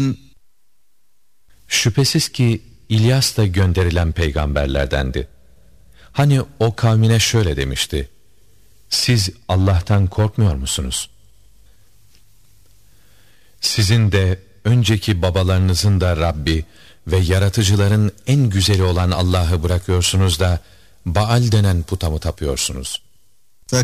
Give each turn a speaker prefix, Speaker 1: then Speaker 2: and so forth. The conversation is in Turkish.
Speaker 1: Şüphesiz ki İlyas da gönderilen peygamberlerdendi. Hani o kavmine şöyle demişti: siz Allah'tan korkmuyor musunuz? Sizin de önceki babalarınızın da Rabbi ve yaratıcıların en güzeli olan Allah'ı bırakıyorsunuz da Baal denen puta mı tapıyorsunuz?